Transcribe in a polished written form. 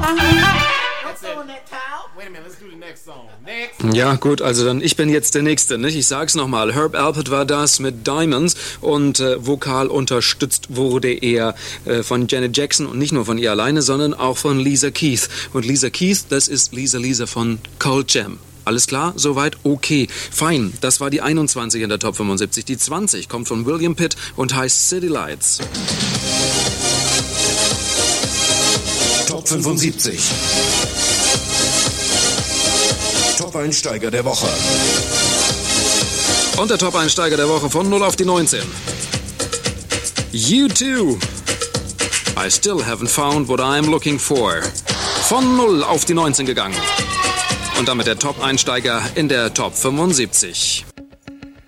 Ja, gut, also dann, ich bin jetzt der Nächste, nicht? Ich sag's nochmal, Herb Alpert war das mit Diamonds und vokal unterstützt wurde er von Janet Jackson und nicht nur von ihr alleine, sondern auch von Lisa Keith. Und Lisa Keith, das ist Lisa von Cold Jam. Alles klar? Soweit? Okay. Fein. Das war die 21 in der Top 75. Die 20 kommt von William Pitt und heißt City Lights. Top 75. Top-Einsteiger der Woche. Und der Top-Einsteiger der Woche von 0 auf die 19. U2. I still haven't found what I'm looking for. Von 0 auf die 19 gegangen. Und damit der Top-Einsteiger in der Top 75.